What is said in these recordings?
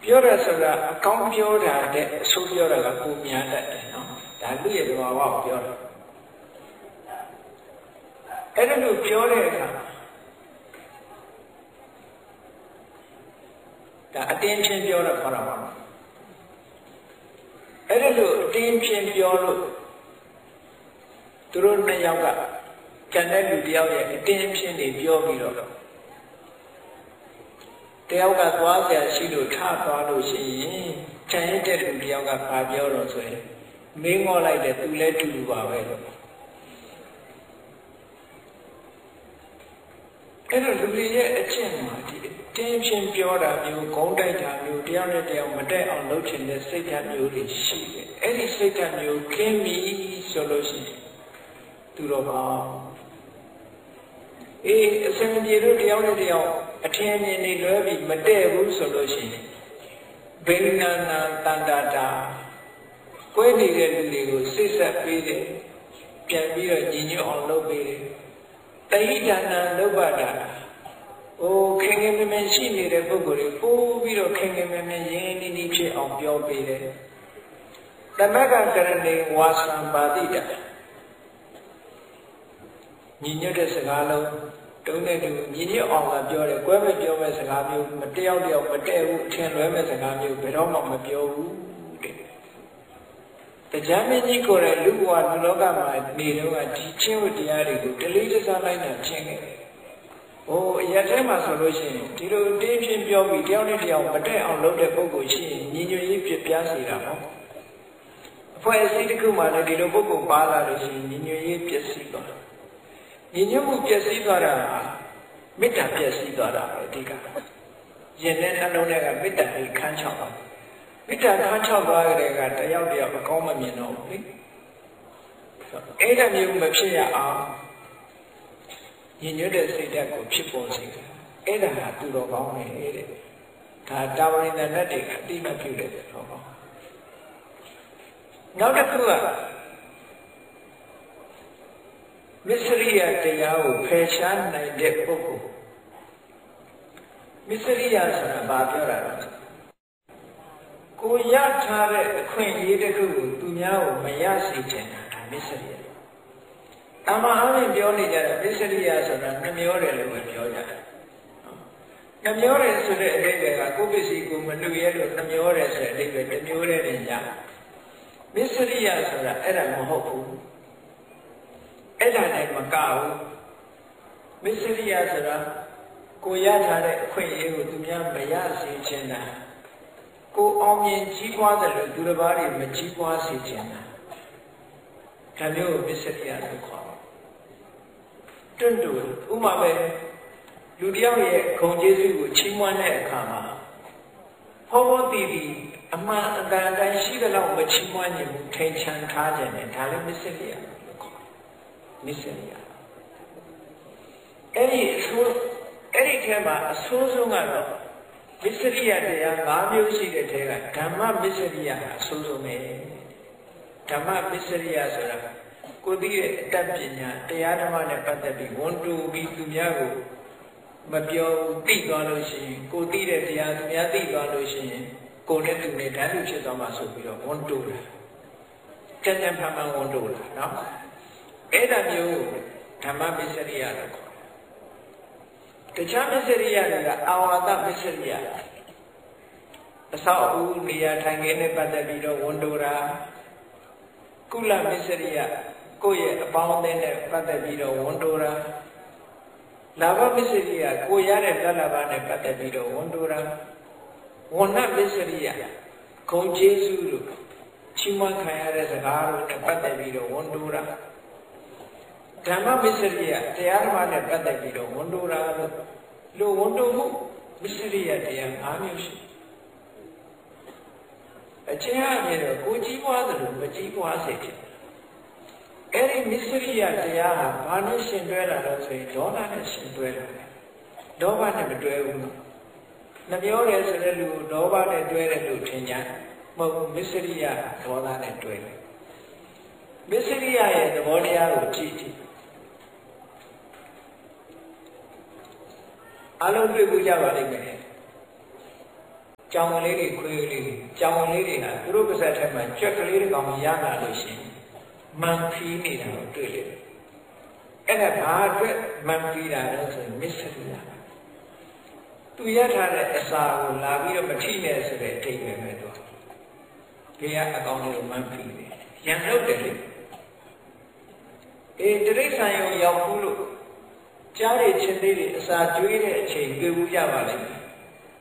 ပြောရဆိုတာအကောင်းပြောတာတဲ့အဆိုးပြောတာကပုံများတတ်တယ်နော်ဒါလူရဲ့သဘာဝကိုပြောတာအဲ့ဒါလို့ပြောတဲ့အခါဒါအတင်းဖြင့်ပြောတာခေါ်တာပါအဲ့ဒါလို့အတင်းဖြင့်ပြောလို့သူတို့နှစ်ယောက်ကကျန်တဲ့လူတယောက်ရဲ့အတင်းဖြင့်နေပြောပြီးတော့တယောက်ကသွားကြရှိလို့ထသွားလို့ရှိရင်ကျန်ရတဲ့လူတယောက်ကဘာပြောတော့ဆိုရင်မင်းငေါ်လိုက်တယ်သူလည်းတူတူပါပဲလို့အဲ့တော့လူတွေရဲ့အကျင့်မှာဒီတင်းဖြင့်ပြောတာမျိုးဂုံးတိုက်တာမျိုးတယောက်နဲ့တယောက်မတက်အောင်လုပ်ချင်တဲ့စိတ်ဓာတ်မျိုးတွေရှိတယ်အဲ့ဒီစိတ်ဓာတ်မျိုးခင်းပြီဆိုလို့ရှိရင်သူတော်ဘာအေးအစင်ပြေတို့တယောက်နဲ့တယောက်အထင်အမြင်တွေလွဲပြီးမတည့်ဘူးဆိုလို့ရှိရင်ဘိနနာတန္တာတာကွဲနေတဲ့လူတွေကိုစိတ်ဆက်ပေးတယ်ပြန်ပြီးတော့ညီညွတ်အောင်လုပ်ပေးတယ်တဟိတနာလုပ်ပါတာခင်ခင်မင်မင်ရှိနေတဲ့ပုဂ္ဂိုလ်တွေပို့ပြီးတော့ခင်ခင်မင်မင်ရင်းနှီးနှီးဖြစ်အောင်ပြောပေးတယ်သမဂ္ဂကရဏေဝါသံပါတိတညီညွတ်တဲ့စကားလုံးတုံးတဲ့သူညီညွတ်အောင်ကပြောတယ်ကွဲမပြောမဲ့စကားမျိုးမတယောက်တယောက်မတည့်ဘူးအထင်လွဲမဲ့စကားမျိုးဘယ်တော့မှမပြောဘူးတဲ့တရားမင်းကြီးကိုယ်တိုင်လူဘဝလူလောကမှာနေတော့ကဒီချင်းဝတ္တရားတွေကိုတလေးတစားလိုက်တာချင်းခဲ့တယ်အရက်ထဲမှာဆိုလို့ရှိရင်ဒီလိုတင်းပြင်းပြောပြီးတယောက်နဲ့တယောက်မတည့်အောင်လုပ်တဲ့ပုဂ္ဂိုလ်ရှိရင်ညီညွတ်ရေးပြပြစေတာပေါ့အဖွဲ့အစည်းတစ်ခုမှလည်းဒီလိုပုဂ္ဂိုလ်ပါလာလို့ရှိရင်ညီညွတ်ရေးပြည့်စည်သွားညီညွတ်မှုပြည့်စည်သွားတာမေတ္တာပြည့်စည်သွားတာပဲအဓိကရင်နဲ့နှလုံးထဲကမေတ္တာကိုခန်းချောက်သွားမေတ္တာခန်းချောက်သွားတဲ့ကတယောက်တယောက်အကောင်းမမြင်တော့ဘူးလေအဲ့ဒါမျိုးမဖြစ်ရအောင်ညီညွတ်တဲ့စိတ်ဓာတ်ကိုဖြစ်ပေါ်စေတယ်အဲ့ဒါဟာသူတော်ကောင်းတယ်တဲ့ဒါတာဝရိန္ဒနတ်တွေကအတိမပြုတဲ့ဟောနောက်တစ်ခုကမစ္စရိယတရားကိုဖယ်ရှားနိုင်တဲ့ပုဂ္ဂိုလ်မစ္စရိယဆိုတာဘာပြောတာလဲကိုရထားတဲ့အခွင့်အရေးတစ်ခုကိုသူများကိုမရစေချင်တာဒါမစ္စရိယတမန်အားဖြင့်ပြောနေကြတဲ့မစ္စရိယဆိုတာနှမျောတယ်လို့ပဲပြောကြတယ်နှမျောတယ်ဆိုတဲ့အဓိပ္ပာယ်ကကိုယ့်ပစ္စည်းကိုမလူရဲလို့နှမျောတယ်ဆိုတဲ့အဓိပ္ပာယ်တစ်မျိုးတည်းနဲ့ညာမစ္စရိယဆိုတာအဲ့ဒါမဟုတ်ဘူးအဲ့ဒါနဲ့မကဘူးမစ္စရိယဆိုတာကိုရထားတဲ့အခွင့်အရေးကိုသူများမရစေချင်တာကိုအောင်မြင်ကြီးပွားတယ်လို့သူတစ်ပါးတွေမကြီးပွားစေချင်တာဒါမျိုးကိုမစ္စရိယလို့ခေါ်တယ်တွန့်တူဥမာပဲလူတယောက်ရဲ့ဂုဏ်ကျေးဇူးကိုချီးမွမ်းတဲ့အခါမှာဟောဘောတီတီအမှန်အကန်တိုင်းရှိတဲ့လောက်မချီးမွမ်းခြင်းထိန်ချန်ထားခြင်းနဲ့ဒါလည်းမစ္စရိယလို့ခေါ်တယ်မစ္စရိယအဲ့ဒီထဲမှာအဆိုးဆုံးကတော့မစ္စရိယတရား၅မျိုးရှိတဲ့ထဲကဓမ္မမစ္စရိယအဆိုးဆုံးပဲဓမ္မမစ္စရိယဆိုတာကိုသိတဲ့အတတ်ပညာတရားဓမ္မနဲ့ပတ်သက်ပြီးဝန်တူပြီးသူများကိုမပြောသိသွားလို့ရှိရင်ကိုသိတဲ့တရားသူများသိသွားလို့ရှိရင်ကိုနဲ့သူနဲ့ဓာတ်လူဖြစ်သွားမှာဆိုပြီးတော့ဝန်တူတယ်ကြံ့ကြံ့ဖန်ဖန်ဝန်တူတာနော်အဲ့ဒါမျိုးဓမ္မမစ္စရိယလို့ခေါ်တယ်တခြားမစ္စရိယတွေကအာဝါဒမစ္စရိယအဆောက်အဦနေရာထိုင်ခင်းနဲ့ပတ်သက်ပြီးတော့ဝန်တူတာကုလမစ္စရိယကိုယ့်ရဲ့အပေါင်းအသင်းနဲ့ပတ်သက်ပြီးတော့ဝန်တိုတာလာဘမစ္စရိယကိုရတဲ့လက်လာဘနဲ့ပတ်သက်ပြီးတော့ဝန်တိုတာဝဏ္ဏမစ္စရိယဂုဏ်ကျေးဇူးတို့ချီးမွမ်းခံရတဲ့စကားတို့နဲ့ပတ်သက်ပြီးတော့ဝန်တိုတာဓမ္မမစ္စရိယတရားဓမ္မနဲ့ပတ်သက်ပြီးတော့ဝန်တိုတာလို့ဝန်တိုမှုမစ္စရိယတရား၅မျိုးရှိအချင်းအမြင်တော့ကိုကြီးပွားသလိုမကြီးပွားစေချင်အဲ့ဒီမစ္စရိယတရားဟာဘာနဲ့ရှင်တွဲတာလဲဆိုရင်ဒေါသနဲ့ရှင်တွဲတာဒေါဘနဲ့မတွဲဘူးနှမျောတယ်ဆိုတဲ့လူကိုဒေါဘနဲ့တွဲတယ်လို့ထင်ကြမဟုတ်ဘူးမစ္စရိယဒေါသနဲ့တွဲတယ်မစ္စရိယရဲ့သဘောတရားကိုကြည့်ကြည့်အလုံးတွေ့ကြပါလိမ့်မယ်ကြောင်ကလေးတွေခွေးကလေးတွေကြောင်ကလေးတွေဟာသူတို့ပါးစပ်ထဲမှာကြွက်ကလေးတစ်ကောင်ရလာလို့ရှိရင်မန်ဖီးနေတာကိုတွေ့လေအဲ့ဒါဘာအတွက်မန်ဖီးတာလဲဆိုရင်မစ္စရိယသူရထားတဲ့အစာကိုလာပြီးတော့မထိနဲ့ဆိုတဲ့အတိတ်ပဲပဲတော့ဘေးကအကောင်လေးကိုမန်ဖီးတယ်ရန်လုပ်တယ်လေတိရစ္ဆာန်ရောရောက်ဘူးလို့ကြားရချင်းသေးတွေအစာကျွေးတဲ့အချိန်တွေ့ဘူးကြပါလိမ့်မယ်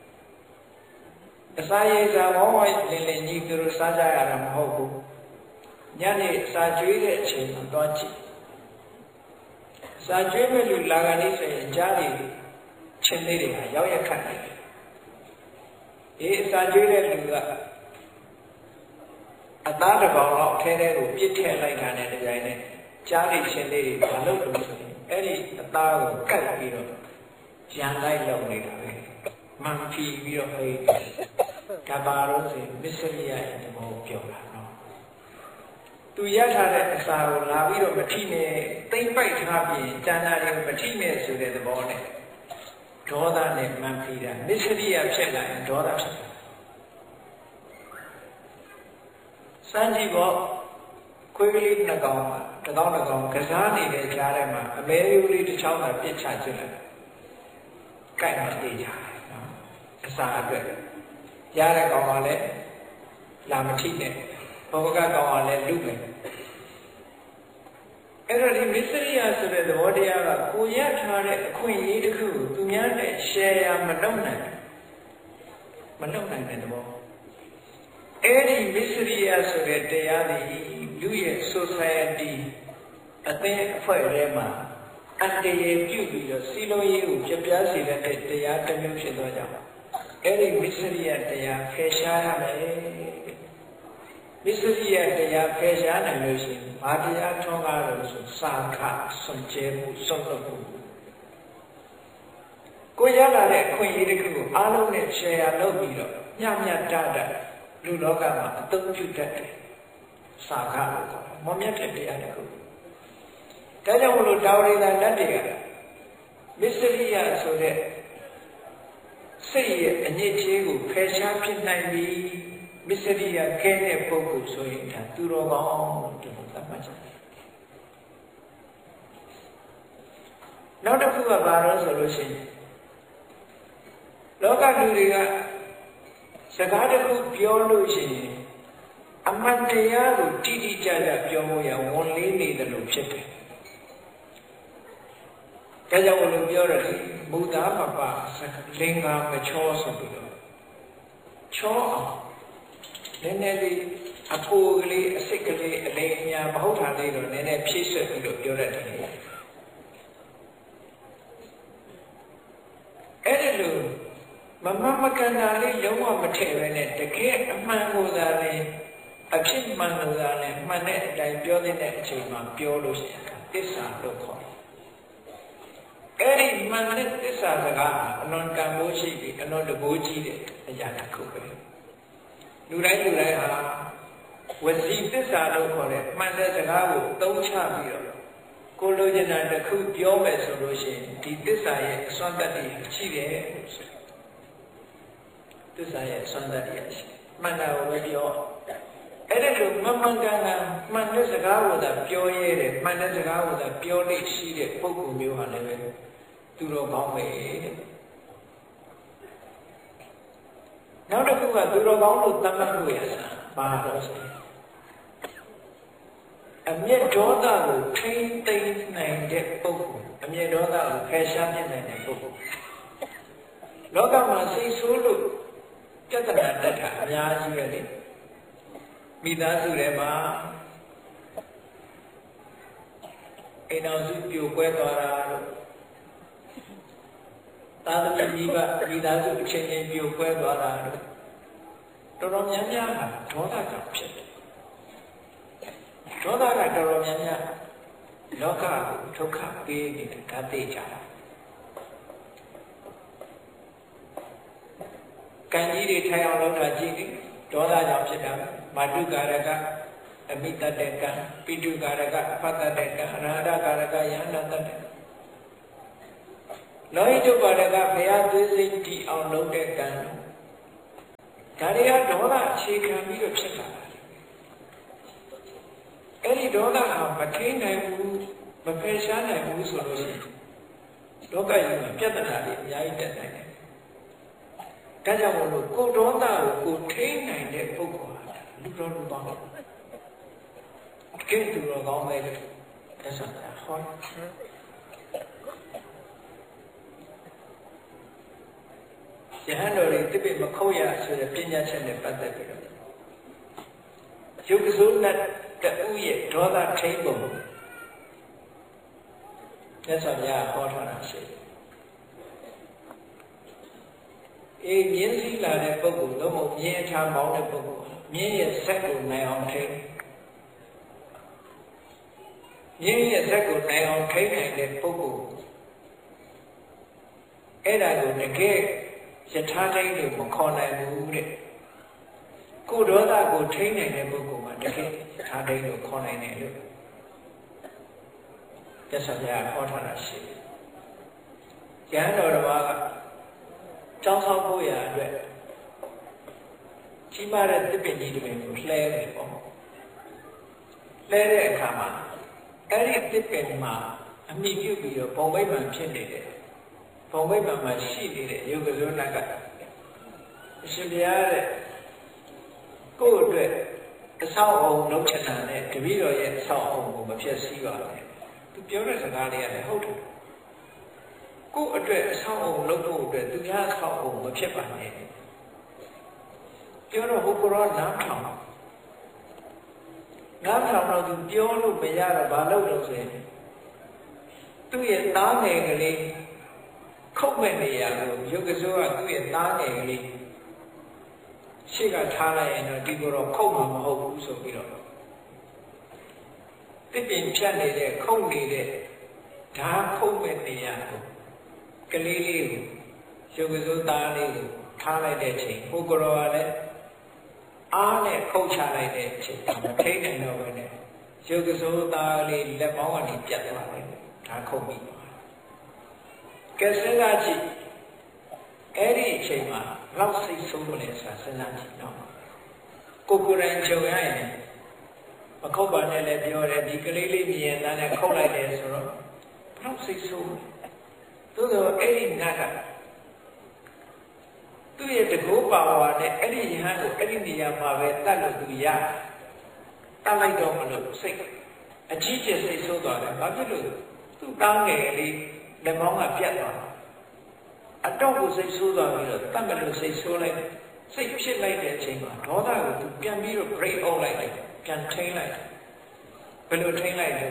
အစာရေစာဝေါဝိုင်းလင်းလင်းကြီးသူတို့စားကြရတာမဟုတ်ဘူးညနေအစာကျွေးတဲ့အချိန်မှာသွားကြည့်အစာကျွေးမဲ့လူလာကနေဆိုရင်ကြားရချင်းသေးတွေကရောက်ရခတ်တယ်အစာကျွေးတဲ့လူကအသားတစ်ကောင်လောက်ထဲထဲကိုပြစ်ထည့်လိုက်တာနဲ့တရားနဲ့ကြားရချင်းသေးတွေမလုပ်လို့ဆိုရင်အဲ့ဒီအသားကိုကတ်ပြီးတော့ကြံလိုက်လောက်နေတာပဲမှန်ဖြီးပြီးတော့ဟဲ့ဒါပါလို့ဆိုရင်မစ္စရိယရဲ့သဘောပြောတာနော်သူရထားတဲ့အစာကိုလာပြီးတော့မထိနဲ့သိမ့်ပိုက်ထားပြီးကျန်တာတွေမထိနဲ့ဆိုတဲ့သဘောနဲ့ဒေါသနဲ့မှန်ဖြီးတာမစ္စရိယဖြစ်လာရင်ဒေါသဖြစ်တာစမ်းကြည့်ပေါ့ခွေးကလေးနှစ်ကောင်မှာတစ်ကောင်တစ်ကောင်ကစားနေတဲ့ကြားထဲမှာအမဲရိုးလေးတစ်ချောင်းသာပြစ်ချချစ်လိုက်ကြိုက်မှသိကြတယ်နော်အစာအတွက်ရတဲ့ကောင်ကလည်းလာမထိနဲ့ဘောကကောင်ကလည်းလူပဲအဲ့တော့ဒီမစ္စရိယဆိုတဲ့သဘောတရားကကိုရထားတဲ့အခွင့်အရေးတစ်ခုကိုသူများနဲ့ share မလုပ်နိုင်တဲ့သဘောအဲ့ဒီမစ္စရိယဆိုတဲ့တရားတွေလူရဲ့ society အသင်းအဖွဲ့ထဲမှာအတ္တရေပြုပြီးတော့စီလုံးရေးကိုပြပြစေတဲ့တရားတစ်မျိုးဖြစ်သွားကြပါအဲ့ဒီမစ္စရိယတရားဖယ်ရှားရမယ်မစ္စရိယတရားဖယ်ရှားနိုင်လို့ရှိရင်ဘာတရားထွန်းကားလို့ဆိုစာခစွန့်ကြဲမှုစွန့်လွတ်မှုကိုရလာတဲ့အခွင့်အရေးတစ်ခုကိုအားလုံးနဲ့ share လုပ်ပြီးတော့ညညတတလူလောကမှာအသုံးပြုတတ်တယ်စာခလို့ခေါ်တယ်မမြတ်တဲ့တရားတစ်ခုဒါကြောင့်မလို့တာဝရိဒတတ်တွေကမစ္စရိယဆိုတဲ့စိတ်ရဲ့အညစ်အကြေးကိုဖယ်ရှားဖြစ်နိုင်ပြီမစ္စရိယခဲတဲ့ပုဂ္ဂိုလ်ဆိုရင်ဒါသူတော်ကောင်းလို့ဒီလိုသတ်မှတ်ကြတယ်နောက်တစ်ခုကဘာလို့ဆိုလို့ရှိရင်လောကလူတွေကစကားတစ်ခုပြောလို့ရှိရင်အမှန်တရားကိုတိတိကျကျပြောဖို့ရဝန်လေးနေတယ်လို့ဖြစ်တယ်ဒါကြောင့်ဘယ်လိုပြောရလဲဘုရားမပါလင်္ကာမချောဆိုပြီးတော့ချောအောင်နည်းနည်းလေးအဖိုးကလေးအစိတ်ကလေးအလိမ်အညာမဟုတ်တာလေးတော့နည်းနည်းဖြည့်ဆွတ်ပြီးတော့ပြောရတယ်အဲ့ဒီလိုမမကန်တာလေးလုံးဝမထည့်ပဲနဲ့တကယ်အမှန်ကိုသာလေအဖြစ်မှန်ကိုသာလေမှန်တဲ့အတိုင်းပြောတဲ့အချိန်မှာပြောလို့ရှိရင်သစ္စာလို့ခေါ်တယ်အဲ့ဒီမှန်တဲ့သစ္စာစကားအလွန်တန်ဖိုးရှိပြီးအလွန်တကိုးကြီးတဲ့အရာတစ်ခုပဲလူတိုင်းဟာဝစီသစ္စာလို့ခေါ်တဲ့မှန်တဲ့စကားကိုသုံးချပြီးတော့ကိုလိုချင်တာတစ်ခုပြောမယ်ဆိုလို့ရှိရင်ဒီသစ္စာရဲ့အစွမ်းတတ္တိရှိတယ်လို့ဆိုသစ္စာရဲ့အစွမ်းတတ္တိရှိမှန်တာကိုပဲပြောအဲ့ဒါလိုမမှန်ကန်တာမှန်တဲ့စကားကိုသာပြောရဲတယ်မှန်တဲ့စကားကိုသာပြောလို့ရှိတဲ့ပုဂ္ဂိုလ်မျိုးဟာလည်းပဲသူတော်ကောင်းပဲတဲ့နောက်တစ်ခုကသူတော်ကောင်းလို့သတ်မှတ်လို့ရတာဘာလို့ဆိုအမျက်ဒေါသကိုထိမ့်သိမ့်နိုင်တဲ့ပုဂ္ဂိုလ်အမျက်ဒေါသကိုဖယ်ရှားနိုင်တဲ့ပုဂ္ဂိုလ်လောကမှာစိတ်ဆိုးလို့ပြဿနာတက်တာအများကြီးပဲလေမိသားစုထဲမှာအိမ်တော်စုပြိုကွဲသွားတာလို့သာသမီမိသားစုအချင်းချင်းပြိုကွဲသွားတာလို့တော်တော်များများဟာဒေါသကြောင့်ဖြစ်တယ်ဒေါသကတော်တော်များများလောကကိုဒုက္ခပေးနေတဲ့ဓာတ်သိကြတာကံကြီးတွေထိုင်အောင်လုပ်တာကြည့်တယ်ဒေါသကြောင့်ဖြစ်တာမာတုကာရကအမိတတကံပိတုကာရကအဖတတကံအနာဒကာရကယန္တတတလောဟိတုကာရကဘုရားသွေးစိတ်တည်အောင်လုပ်တဲ့ကံဒါတွေကဒေါသအခြေခံပြီးတော့ဖြစ်လာတာအဲ့ဒီဒေါသဟာမထိန်နိုင်ဘူးမဖယ်ရှားနိုင်ဘူးဆိုလို့ရှိရင်လောကကြီးမှာပြဿနာတွေအများကြီးတက်နိုင်တယ်ဒါကြောင့်မို့လို့ကိုယ်ဒေါသကိုကိုထိန်နိုင်တဲ့ပုဂ္ဂိုလ်ဟာလူတော်လူပေါင်းကဲသူတော်ကောင်းပဲလို့ဒါဆိုဟောယဟန်တော်တွေတိပိမခုတ်ရဆိုတဲ့ပညာချက်နဲ့ပတ်သက်ပြီးတော့ယုတ်စိုးနဲ့တူရဲ့ဒေါသထိန်ပုံသက်ဆောင်ရဟောထားတာရှိတယ်အေးမြင်းစည်းလာတဲ့ပုဂ္ဂိုလ်လုံးဝမြင်းအထားမောင်းတဲ့ပုဂ္ဂိုလ်မြင်းရဲ့ဇက်ကိုနိုင်အောင်ထိန်းမြင်းရဲ့ဇက်ကိုနိုင်အောင်ထိန်းနိုင်တဲ့ပုဂ္ဂိုလ်အဲ့ဒါကိုတကယ်ယထာထိန်းလို့မခေါ်နိုင်ဘူးတဲ့ကိုယ်ဒေါသကိုထိန်းနိုင်တဲ့ပုဂ္ဂိုလ်မှာတကယ်ယထာထိန်းလို့ခေါ်နိုင်တယ်လို့သက်ဆောင်ရဟောထားတာရှိတယ်။ကျမ်းတော်တစ်ပါးကကျောင်းဆောင်ဖို့ရအတွက်ကြီးမားတဲ့သစ်ပင်ကြီးတစ်ပင်ကိုလှဲတယ်ပေါ့။လှဲတဲ့အခါမှာအဲ့ဒီသစ်ပင်မှာအမိပြုတ်ပြီးတော့ဘုံမိတ်မှန်ဖြစ်နေတယ်။ဘုံမိတ်မှန်မှာရှိနေတဲ့ယုတ်ကစိုးနတ်ကအရှင်ဘုရားတဲ့ကိုယ့်အတွက်အဆောက်အအုံလုံးချင်တာနဲ့တပည့်တော်ရဲ့အဆောက်အအုံကိုမဖြစ်စည်းပါနဲ့။သူပြောတဲ့စကားလေးကလည်းဟုတ်တယ်။ကိုယ့်အတွက်အဆောက်အအုံလုပ်ဖို့အတွက်သူများအဆောက်အအုံမဖြစ်ပါနဲ့ပြောတော့ဟိုကောနားထောင်တော့သူပြောလို့မရတော့ဘာလုပ်လို့ဆိုရင်သူ့ရဲ့သားငယ်ကလေးခုတ်မဲ့နေရလို့ယုတ်ကစိုးကသူ့ရဲ့သားငယ်ကလေးရှေ့ကထားလိုက်ရင်တော့ဒီကိုတော့ခုတ်မှာမဟုတ်ဘူးဆိုပြီးတော့တစ်ပင်ဖြတ်နေတဲ့ခုတ်နေတဲ့ဓာခုတ်မဲ့နေရကိုကလေးလေးကိုယုတ်ကစိုးသားလေးကိုထားလိုက်တဲ့ချိန်ဟိုကရောကလည်းအားနဲ့ခုတ်ချလိုက်တဲ့အချိန်မထိန်နိုင်တော့ဘဲနဲ့ယုတ်ကစိုးသားလေးလက်ပေါင်းကနေပြတ်သွားတယ်ဓာခုတ်ပြီးကဲစဉ်းစားကြည့်အဲ့ဒီအချိန်မှာလောက်စိတ်ဆိုးလို့လဲဆိုတာစဉ်းစားကြည့်နော်ကိုယ်တိုင်ကြုံရရင်မခုတ်ပါနဲ့လည်းပြောတယ်ဒီကလေးလေးမြင်ရင်လည်းခုတ်လိုက်တယ်ဆိုတော့လောက်စိတ်ဆိုးသို့သောအဲ့ဒီနတ်ကသူ့ရဲ့တကူပါဝါနဲ့အဲ့ဒီယဟန်ကိုအဲ့ဒီနေရာမှာပဲတတ်လို့သူရတတ်လိုက်တော့မလို့စိတ်အကြီးကျယ်စိတ်ဆိုးသွားတယ်ဘာဖြစ်လို့သူ့တောင်းငယ်လေးလက်မောင်းကပြတ်သွားတာအတော့ကိုစိတ်ဆိုးသွားပြီးတော့တတ်မလို့စိတ်ဆိုးလိုက်စိတ်ဖြစ်လိုက်တဲ့အချိန်မှာဒေါသကိုသူပြန်ပြီးတော့ break out လိုက်ပြန်ထိန်းလိုက်ဘယ်လိုထိန်းလိုက်လဲ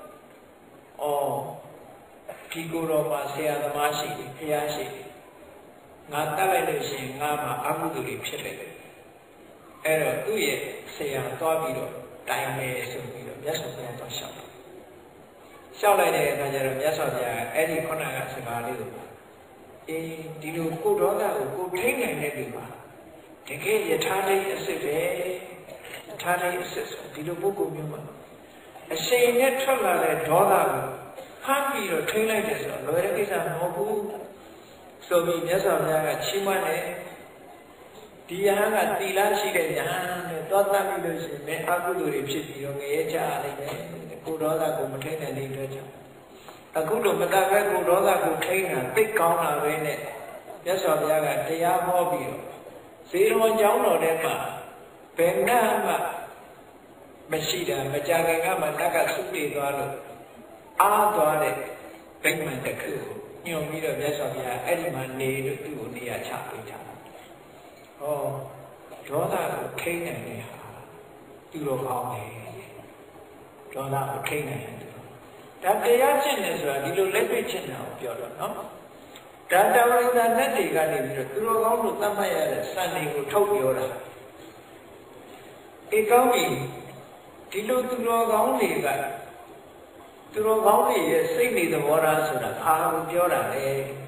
ဒီကိုယ်တော်မှာဆရာသမားရှိတယ်ဘုရားရှိတယ်ငါတတ်လိုက်လို့ရှိရင်ငါမှာအမှုတွေဖြစ်လိုက်တယ်အဲ့တော့သူ့ရဲ့ဆရာသွားပြီးတော့တိုင်မယ်ဆိုပြီးတော့မြတ်စွာဘုရားသွားလျှောက်လိုက်တဲ့အခါကျတော့မြတ်စွာဘုရားအဲ့ဒီခုနကစကားလေးကိုဒီလိုကိုယ်တော်ကကိုထိန်းနိုင်တဲ့လူပါတကယ်ယထာတိအစ်စ်ပဲယထာတိအစ်စ်ဆိုဒီလိုပုဂ္ဂိုလ်မျိုးမှာအရှိန်နဲ့ထွက်လာတဲ့ဒေါသကိုဖမ်းပြီးတော့ထိန်းလိုက်တယ်ဆိုတော့လွယ်တဲ့ကိစ္စမဟုတ်ဘူးဆိုပြီးမြတ်စွာဘုရားကချီးမွမ်းတယ်ဒီယဟန်ကသီလရှိတဲ့ယဟန်နဲ့တောတတ်ပြီးလို့ရှိရင်အကုသိုလ်တွေဖြစ်ပြီးတော့ငရဲချရလိမ့်မယ်ကိုဒေါသကိုမထိန်းနိုင်တဲ့အတွက်ကြောင့်အခုတော့မတတ်ပဲကိုဒေါသကိုထိန်းတာသိကောင်းတာပဲနဲ့မြတ်စွာဘုရားကတရားဟောပြီးတော့ဇေရဝံကျောင်းတော်ထဲမှာဘယ်နှမှမရှိတာမကြခင်ကမှနတ်ကဆုပြေသွားလို့အားသွားတဲ့ဗိမာန်တစ်ခုကိုညွန်ပြီးတော့မြတ်စွာဘုရားအဲ့ဒီမှာနေလို့သူ့ကိုနေရာချပေးတာ။ဒေါသကိုထိန်းနိုင်တဲ့ဟာသူတော်ကောင်းတယ်။ဒေါသကိုထိန်းနိုင်တယ်။ဒါတရားကျင့်တယ်ဆိုတာဒီလိုလက်တွေ့ကျင့်တာကိုပြောတော့နော်။ဒါတဝိသနတ်တွေကနေပြီးတော့သူတော်ကောင်းတို့သတ်မှတ်ရတဲ့စံတွေကိုထုတ်ပြောတာ။အေကောင်းပြီဒီလိုသူတော်ကောင်းတွေကသူတော်ကောင်းတွေရဲ့စိတ်နေသဘောထားဆိုတာအာကိုပြောတာလေ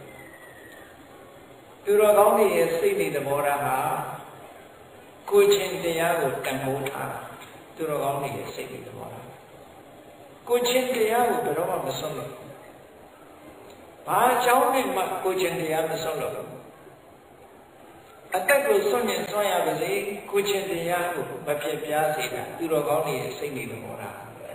သူတော်ကောင်းတွေရဲ့စိတ်နေသဘောထားဟာကိုချင်းတရားကိုတန်ဖိုးထားသူတော်ကောင်းတွေရဲ့စိတ်နေသဘောထားကိုချင်းတရားကိုဘယ်တော့မှမစွန့်လို့ဘာကြောင့်နဲ့မှကိုချင်းတရားမစွန့်လို့အတက်ကိုစွန့်မြင်စွန့်ရပါစေကိုချင်းတရားကိုမဖြစ်ပြားစေတာသူတော်ကောင်းတွေရဲ့စိတ်နေလို့ဟောတာ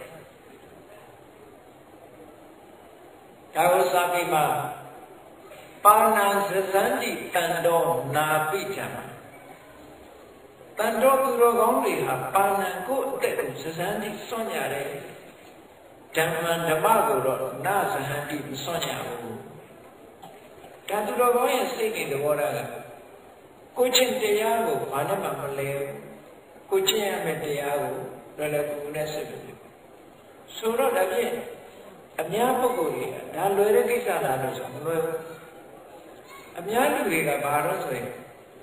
ဒါကိုစာပေမှာပါဏာဇဇန္တိတန်တော်နာပိဋ္ဌာတန်တော်သူတော်ကောင်းတွေဟာပါဏာကိုအတက်ကိုဇဇန္တိစွန့်ရတယ်ဓမ္မဓမ္မကိုတော့နာဇဟန္တိမစွန့်ရဘူးဒါသူတော်ကောင်းရဲ့စိတ်နေသဘောထားကကိုချင်းတရားကိုဘာနဲ့မှမလဲကိုချင်းရမယ့်တရားကိုလည်းလည်းကိုယ်နဲ့ဆက်ပြီးဆိုတော့ဒါဖြင့်အများပုဂ္ဂိုလ်တွေကဒါလွယ်တဲ့ကိစ္စလားလို့ဆိုမလွယ်ဘူးအများလူတွေကဘာလို့ဆိုရင်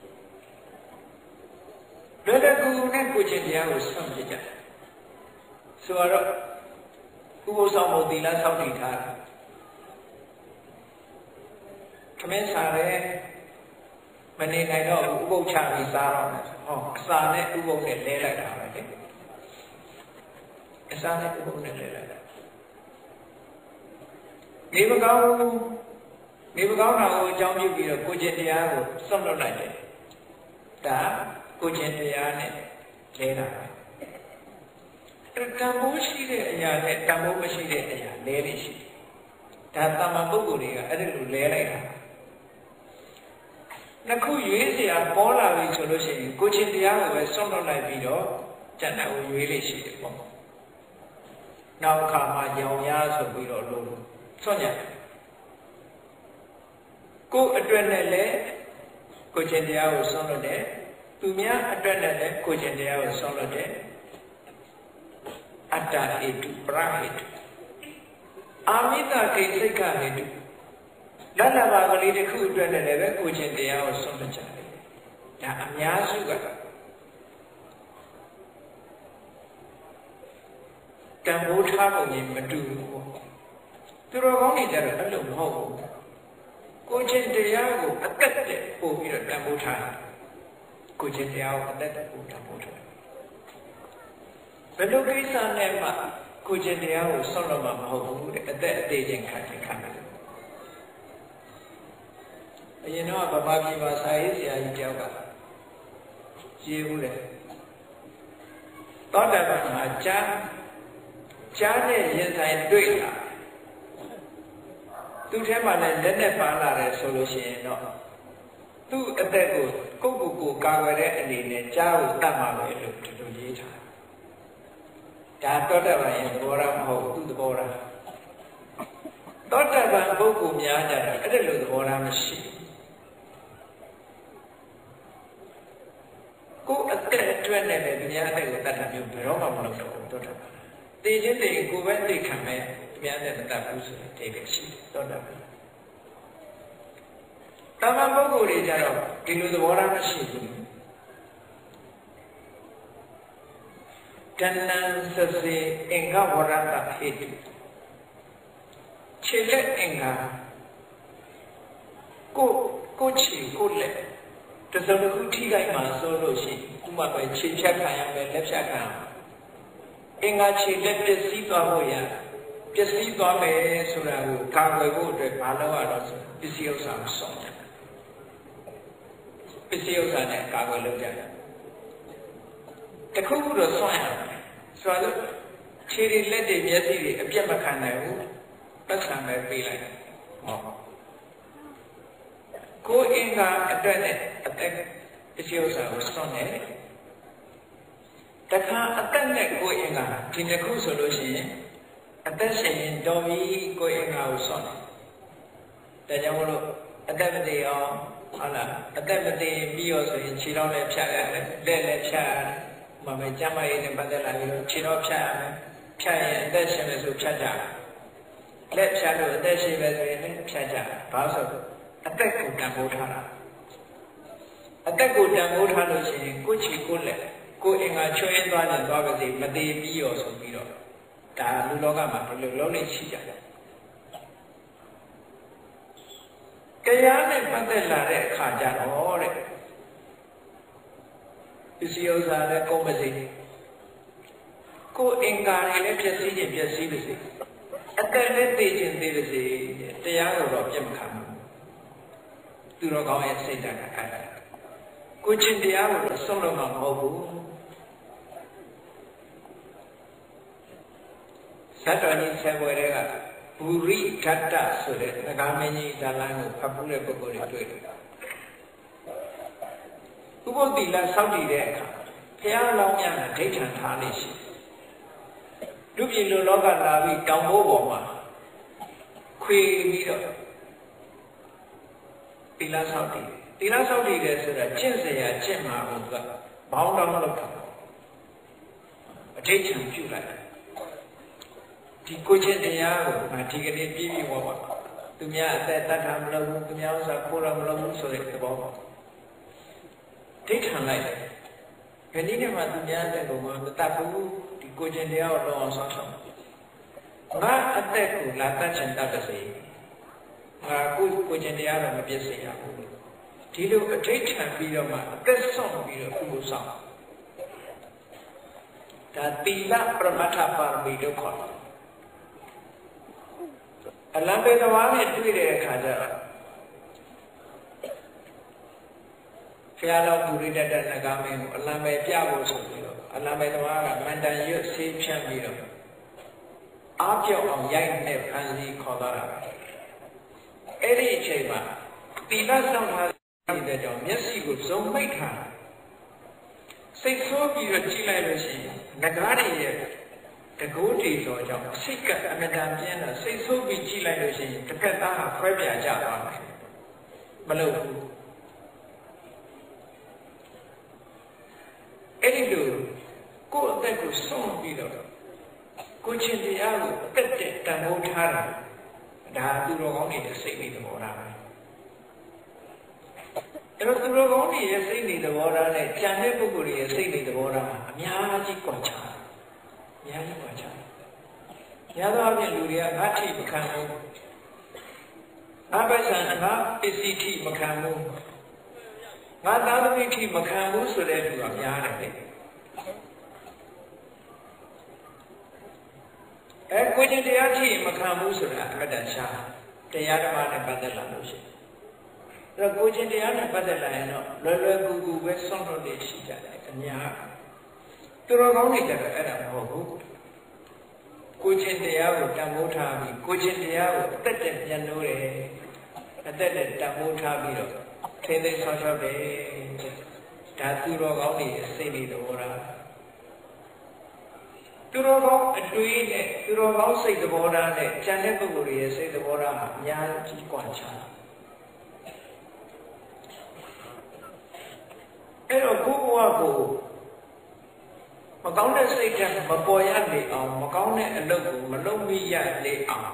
လွယ်တဲ့ကိုယ်နဲ့ကိုချင်းတရားကိုဆွန့်ပြကြဆိုတော့ဥပုသ်ဆောင်မှုသီလဆောက်တည်ထားတယ်ခမင်းစားရဲမနေနိုင်တော့ဥပုသ်ချပြီးစားတော့မယ်ဟောအစာနဲ့ဥပုသ်နဲ့လဲလိုက်တာပဲလေအစာနဲ့ဥပုသ်နဲ့လဲလိုက်တာနေမကောင်းတာကိုအကြောင်းပြုပြီးတော့ကိုကျင့်တရားကိုစွန့်လွတ်လိုက်တယ်ဒါကိုကျင့်တရားနဲ့လဲတာပဲတန်ဖိုးရှိတဲ့အရာနဲ့တန်ဖိုးမရှိတဲ့အရာလဲနေရှိဒါတမန်ပုဂ္ဂိုလ်တွေကအဲ့ဒီလိုလဲလိုက်တာနှစ်ခုရွေးเสียပေါ်လာပြီဆိုလို့ရှိရင်ကိုချင်းတရားကိုပဲစွန့်လွတ်လိုက်ပြီးတော့ကျန်တဲ့ကိုရွေးလေးရှိတယ်ပေါ့နောက်အခါမှာရောင်ရဆိုပြီးတော့လို့စွန့်ကြကိုအတွက်နဲ့လည်းကိုချင်းတရားကိုစွန့်လွတ်တယ်သူများအတွက်နဲ့လည်းကိုချင်းတရားကိုစွန့်လွတ်တယ်အတ္တဟိတုပရဟိတုအာမိတကိစိတ်ခဟိတုလတ်လပါကလေးတစ်ခုအတွက်လည်းပဲကိုချင်းတရားကိုစွန့်လွတ်ကြတယ်ဒါအများစုကတန်ဖိုးထားပုံကြီးမတူဘူးပေါ့သူတော်ကောင်းတွေကြတော့အဲ့လိုမဟုတ်ဘူးကိုချင်းတရားကိုအသက်တဲ့ပို့ပြီးတော့တန်ဖိုးထားကိုချင်းတရားကိုအသက်တဲ့ပို့တန်ဖိုးထားဘယ်လိုကိစ္စနဲ့မှကိုချင်းတရားကိုစွန့်လွတ်မှာမဟုတ်ဘူးတဲ့အသက်အသေးချင်းခံတယ်အရင်တော့ဗမာပြည်မှာစာရေးဆရာကြီးတယောက်ကရေးဘူးလေသောတာပန်မှာကြားနဲ့ရင်ဆိုင်တွေ့လာသူ့ထဲမှာလည်းလက်နဲ့ပါလာတယ်ဆိုလို့ရှိရင်တော့သူ့အသက်ကိုကိုကာကွယ်တဲ့အနေနဲ့ကြားကိုတတ်မှာပဲလို့ဒီလိုရေးထားဒါသောတာပန်ရဲ့သဘောထားမဟုတ်သူ့သဘောထားသောတာပန်ပုဂ္ဂိုလ်များကြတာအဲ့ဒါလိုသဘောထားမရှိကိုအသက်အတွက်နဲ့လည်းတရားအသက်ကိုတတ်တာမျိုးဘယ်တော့မှမလုပ်တော့ဘူးသောတာပန်သိချင်းသိကိုပဲသိခံမဲ့တရားနဲ့တတ်ဘူးဆိုတဲ့အိဗယ်ရှိတယ်သောတာပန်တာမန်ပုဂ္ဂိုလ်တွေကြတော့ဒီလိုသဘောထားမရှိဘူးတဏ္ဏစစေအင်္ဂဝရတဟိတုခြေလက်အင်္ဂါကိုခြေကိုလက်တစုံတစ်ခုထိခိုက်မှဆိုလို့ရှိရင်ဥပမာပဲခြေဖြတ်ခံရမယ်လက်ဖြတ်ခံရအင်္ဂါခြေလက်ပျက်စီးသွားဖို့ရပျက်စီးသွားမယ်ဆိုတာကိုကာကွယ်ဖို့အတွက်မလုပ်ရတော့ဆိုပစ္စည်းဥစ္စာကိုစောင့်ရတယ်ပစ္စည်းဥစ္စာနဲ့ကာကွယ်လုပ်ကြတယ်တခုခုတော့စွန့်ရတယ်ဆိုတော့ခြေတွေလက်တွေမျက်စိတွေအပြတ်မခံနိုင်ဘူးပတ်စံပဲပေးလိုက်တယ်ဟောကိုအင်္ဂါအတွက်နဲ့အသက်ပစ္စည်းဥစ္စာကိုစွန့်တယ်တခါအသက်နဲ့ကိုအင်္ဂါဒီနှစ်ခုဆိုလို့ရှိရင်အသက်ရှင်ရင်တော်ပြီကိုအင်္ဂါကိုစွန့်တယ်ဒါကြောင့်မလို့အသက်မတည်အောင်ဟုတ်လားအသက်မတည်ပြီးရောဆိုရင်ခြေထောက်လည်းဖြတ်ရတယ်လက်လည်းဖြတ်ရတယ်မမေကျမ်းမာရေးနဲ့ပတ်သက်လာပြီးတော့ခြေထောက်ဖြတ်ရမယ်ဖြတ်ရင်အသက်ရှင်မယ်ဆိုဖြတ်ကြလက်ဖြတ်လို့အသက်ရှင်မယ်ဆိုရင်လည်းဖြတ်ကြဘာလို့ဆိုအသက်ကိုတန်ဖိုးထားတာအသက်ကိုတန်ဖိုးထားလို့ရှိရင်ကိုယ်ချီကိုယ်လက်ကိုယ်အင်္ဂါချွဲသွားတယ်သွားပါစေမတည်ပြီးရောဆိုပြီးတော့ဒါလူလောကမှာဘယ်လိုလုပ်နေရှိကြလဲတရားနဲ့ပတ်သက်လာတဲ့အခါကျတော့တဲ့ပစ္စည်းဥစ္စာလည်းကုန်ပါစေကိုယ်အင်္ဂါတွေလည်းပျက်စီးခြင်းပျက်စီးပါစေအသက်လည်းသိခြင်းသိပါစေတရားကိုတော့ပြတ်မခံဘူးသူတော်ကောင်းရဲ့စိတ်ဓာတ်ကအဲ့ဒါကိုချင်းတရားကိုဆုံးလို့မှာမဟုတ်ဘူးသတ္တဝါကြီးဆယ်ပွဲတွေကဘူရိဓတ္တဆိုတဲ့ငကားမင်းကြီးဇာလန်းကိုဖတ်ဖို့တဲ့ပုဂ္ဂိုလ်တွေတွေ့တယ်ဥပုသ္တိလစောင့်တည်တဲ့အခါဘုရားလောင်းများနဲ့ဒိဋ္ဌံထားနေရှိဒုပြည်လူလောကလာပြီးတောင်ဘိုးပေါ်မှာခွေပြီးတော့တိလစောင့်တည်တိလစောင့်တည်တယ်ဆိုတာကျင့်စရာကျင့်မှာဘူးကဘောင်းတော်မလုပ်တာအဋ္ဌံပြုလိုက်ဒီကိုချင်းတရားကိုငါဒီကနေ့ပြည့်ပြည့်ဝဝသူများအသက်တတ်တာမလုပ်ဘူးသူများဥစ္စာခိုးတာမလုပ်ဘူးဆိုတဲ့သဘောပေါ့ဒိဋ္ဌံလိုက်တယ်ဘယ်နည်းနဲ့မှသူများတဲ့ကောင်မတတ်ဘူးဒီကိုချင်းတရားကိုလောအောင်ဆောင်းဆောင်ငါအသက်ကိုလာတတ်ချင်တတ်ပါစေငါကိုချင်းတရားတော့မပြည့်စုံရဘူးဒီလိုအဋ္ဌံပြီးတော့မှအသက်ဆုံးပြီးတော့သူ့ကိုဆောင်းဒါတိလပရမတ္ထပါရမီတို့ခေါ်တယ်အလံပေသမားနဲ့တွေ့တဲ့အခါကျတော့ဘုရားတော်ပူရိတ္တနဂါမင်းကိုအလံပေပြဖို့ဆိုပြီးတော့အလံပေသမားကမန္တန်ရွတ်ဆေးဖြန့်ပြီးတော့အားပြော့အောင်ရိုက်နဲ့ဖန်စီခေါ်သွားတာအဲ့ဒီအချိန်မှာတိလဆောင်ထားတဲ့ကြောင့်မျက်စိကိုဇုံမိတ်ထားစိတ်ဆိုးပြီးတော့ကြည့်လိုက်လို့ရှိရင်ငကားတွေရဲ့တကူတီဆိုကြောင့်စိတ်ကအမြဲတမ်းပြင်းတာစိတ်ဆိုးပြီးကြည့်လိုက်လို့ရှိရင်တစ်ဖက်သားဟာခွဲပြာကြသွားတယ်မလုပ်ဘူးအဲ့ဒီလိုကိုယ့်အသက်ကိုဆုံးပြီးတော့ကိုချင်းတရားကိုအသက်တဲ့တန်ဖိုးထားတာဒါသူတော်ကောင်းတွေစိတ်နေသဘောထားပဲအဲ့တော့သူတော်ကောင်းတွေရဲ့စိတ်နေသဘောထားနဲ့ကြံတဲ့ပုဂ္ဂိုလ်တွေရဲ့စိတ်နေသဘောထားအများကြီးကွာခြားအများကြီးကွာခြားရသောအပြင်လူတွေကငါထိမခံဘူးငါပိုက်ဆံငါပစ္စည်းထိမခံဘူးငါသားသမီးထိမခံဘူးဆိုတဲ့လူကများတယ်ကိုချင်းတရားထိမခံဘူးဆိုတာအမှန်တန်ရှားတရားဓမ္မနဲ့ပတ်သက်လာလို့ရှိရင်အဲ့တော့ကိုချင်းတရားနဲ့ပတ်သက်လာရင်တော့လွယ်လွယ်ကူကူပဲဆုံးလို့နေရှိကြတယ်အများသူတော်ကောင်းတွေကြတော့အဲ့ဒါမဟုတ်ဘူးကိုချင်းတရားကိုတန်ဖိုးထားပြီးကိုချင်းတရားကိုအသက်နဲ့ပြန်လို့တယ်အသက်နဲ့တန်ဖိုးထားပြီးတော့ထိသိဆောင်းရှောက်တယ်ဒါသူတော်ကောင်းတွေစိတ်တွေတော်တာသူတော်ကောင်းအတွေ့နဲ့သူတော်ကောင်းစိတ်သဘောထားနဲ့ဉာဏ်တဲ့ပုဂ္ဂိုလ်ရဲ့စိတ်သဘောထားဟာအများကြီးကွာခြားအဲ့တော့ကိုယ့်ဘဝကိုမကောင်းတဲ့စိတ်ဓာတ်မပေါ်ရလေအောင်မကောင်းတဲ့အလုပ်ကိုမလုပ်မိရလေအောင်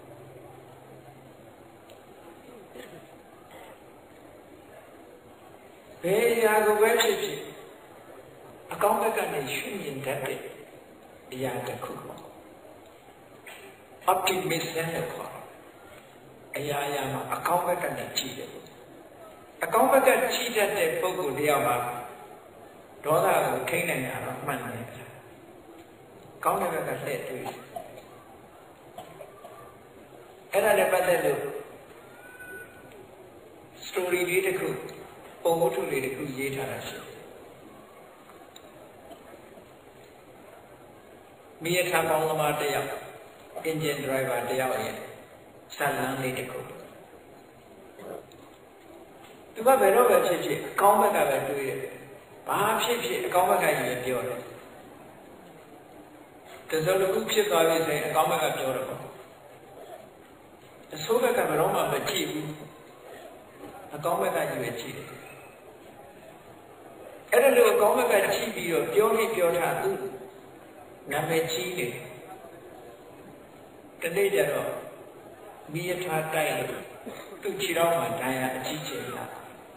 ဘယ်ရာကိုပဲဖြစ်ဖြစ်အကောင်းဘက်ကနေရှုမြင်တတ်တဲ့အရာတစ်ခုပေါ့ optimism လို့ခေါ်အရာမှာအကောင်းဘက်ကနေကြည့်တယ်အကောင်းဘက်ကကြည့်တတ်တဲ့ပုဂ္ဂိုလ်တယောက်မှာဒေါသကိုထိန်းနိုင်တာတော့မှန်တယ်ကောင်းတဲ့ဘက်ကလှည့်တွေ့အဲ့ဒါလည်းပတ်သက်လို့ story လေးတစ်ခုပုံဝတ္ထုလေးတစ်ခုရေးထားတာရှိတယ်မိရထားပေါင်းသမားတစ်ယောက် engine driver တစ်ယောက်ရဲ့ဇာတ်လမ်းလေးတစ်ခုသူကဘယ်တော့ပဲဖြစ်ဖြစ်အကောင်းဘက်ကပဲတွေးတယ်ဘာဖြစ်ဖြစ်အကောင်းဘက်ကကြီးပြောတယ်တစုံတစ်ခုဖြစ်သွားပြီဆိုရင်အကောင်းဘက်ကပြောတယ်ပေါ့အဆိုးဘက်ကဘယ်တော့မှမကြည့်ဘူးအကောင်းဘက်ကကြီးပဲကြည့်တယ်အဲ့ဒါလို့အကောင်းဘက်ကကြည့်ပြီးတော့ပြောနေပြောထားသူနာမည်ကြီးတယ်တနေ့ကျတော့မိရထားတိုက်လို့သူ့ခြေထောက်မှာဒဏ်ရာအကြီးကျယ်လာ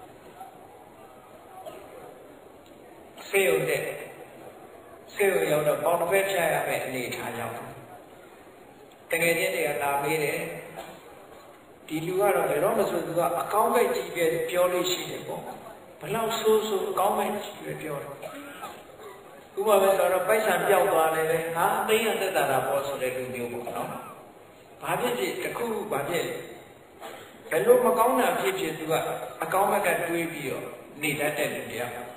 ဆေးရုံရောက်တော့ပေါင်တစ်ဖက်ဖြတ်ရမယ်အနေထားရောက်တကယ်ချင်းတွေကလာမေးတယ်ဒီလူကတော့ဘယ်တော့မှဆိုသူကအကောင်းပဲကြီးပဲပြောလို့ရှိတယ်ပေါ့ဘလောက်ဆိုးအကောင်းပဲကြီးပဲပြောတယ်ဥပမာပဲဆိုတော့ပိုက်ဆံပြောက်သွားတယ်ပဲဟာအသိရသက်သာတာပေါ့ဆိုတဲ့လူမျိုးပေါ့နော်ဘာဖြစ်ဖြစ်တစ်ခုဘာဖြစ်ဘယ်လိုမကောင်းတာဖြစ်ဖြစ်သူကအကောင်းဘက်ကတွေးပြီးတော့နေတတ်တဲ့လူတရား